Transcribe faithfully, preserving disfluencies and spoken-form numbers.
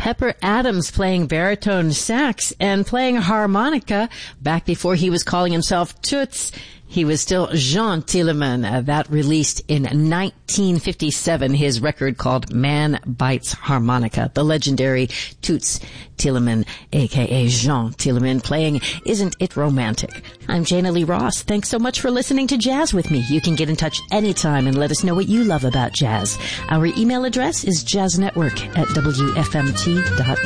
Pepper Adams playing baritone sax and playing harmonica back before he was calling himself Toots. He was still Jean Tillemann. Uh, that released in nineteen fifty-seven, his record called Man Bites Harmonica. The legendary Toots Tillemann, a k a. Jean Tillemann, playing Isn't It Romantic? I'm Jana Lee Ross. Thanks so much for listening to Jazz with me. You can get in touch anytime and let us know what you love about jazz. Our email address is jazznetwork at w f m t dot